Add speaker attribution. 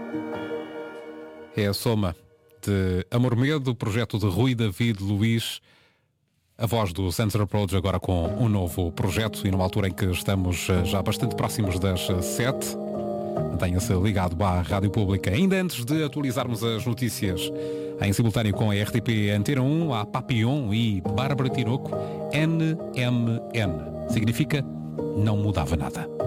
Speaker 1: É a soma de Amor Medo, projeto de Rui David Luiz, a voz do Center Approach agora com um novo projeto e numa altura em que estamos já bastante próximos das 7. Mantenha-se ligado à Rádio Pública. Ainda antes de atualizarmos as notícias em simultâneo com a RTP Antena 1, há Papillon e Bárbara Tinoco, NMN. Significa não mudava nada.